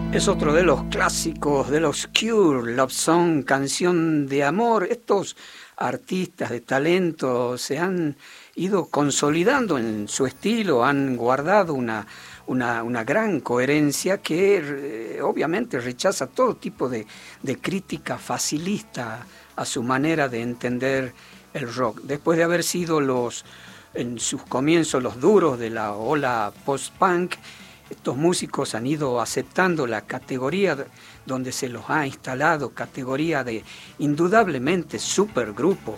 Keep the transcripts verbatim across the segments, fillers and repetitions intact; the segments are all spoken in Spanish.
Es otro de los clásicos de los Cure, Love Song, canción de amor. Estos artistas de talento se han ido consolidando en su estilo, han guardado una, una, una gran coherencia que eh, obviamente rechaza todo tipo de, de crítica facilista a su manera de entender el rock. Después de haber sido los, en sus comienzos, los duros de la ola post-punk, estos músicos han ido aceptando la categoría donde se los ha instalado, categoría de indudablemente supergrupo.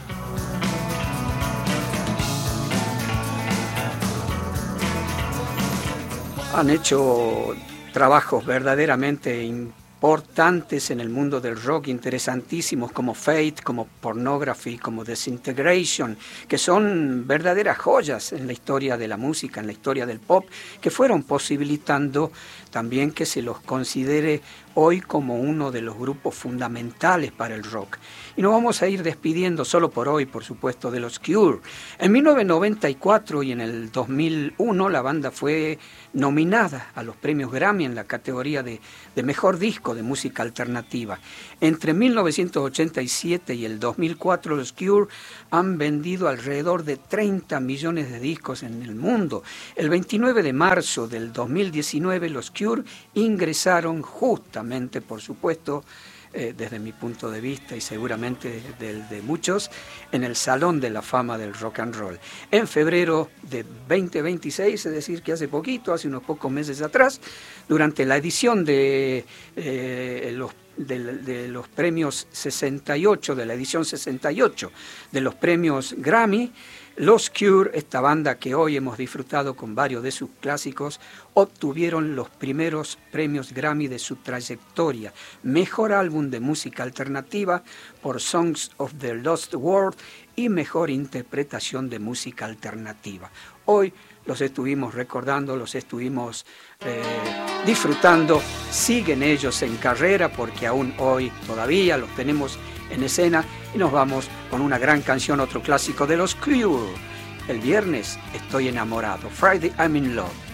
Han hecho trabajos verdaderamente importantes en el mundo del rock, interesantísimos, como Fate, como Pornography, como Disintegration, que son verdaderas joyas en la historia de la música, en la historia del pop, que fueron posibilitando también que se los considere hoy como uno de los grupos fundamentales para el rock. Y nos vamos a ir despidiendo solo por hoy, por supuesto, de los Cure. En mil novecientos noventa y cuatro y en el dos mil uno la banda fue nominada a los premios Grammy en la categoría de, de Mejor Disco de Música Alternativa. Entre mil novecientos ochenta y siete y el dos mil cuatro los Cure han vendido alrededor de treinta millones de discos en el mundo. El veintinueve de marzo del dos mil diecinueve los Cure ingresaron justamente, por supuesto, eh, desde mi punto de vista y seguramente del de muchos, en el Salón de la Fama del Rock and Roll. En febrero de veinte veintiséis, es decir, que hace poquito, hace unos pocos meses atrás, durante la edición de eh, los De, de los premios sesenta y ocho, de la edición sesenta y ocho de los premios Grammy, los Cure, esta banda que hoy hemos disfrutado con varios de sus clásicos, obtuvieron los primeros premios Grammy de su trayectoria. Mejor álbum de música alternativa por Songs of the Lost World y mejor interpretación de música alternativa. Hoy los estuvimos recordando, los estuvimos eh, disfrutando, siguen ellos en carrera porque aún hoy todavía los tenemos en escena y nos vamos con una gran canción, otro clásico de los Cure. El viernes estoy enamorado, Friday I'm in Love.